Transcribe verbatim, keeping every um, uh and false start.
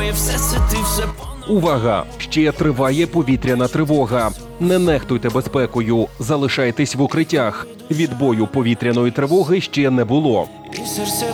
моє все це ти все. Увага! Ще триває повітряна тривога. Не нехтуйте безпекою, залишайтесь в укриттях. Відбою повітряної тривоги ще не було. І серце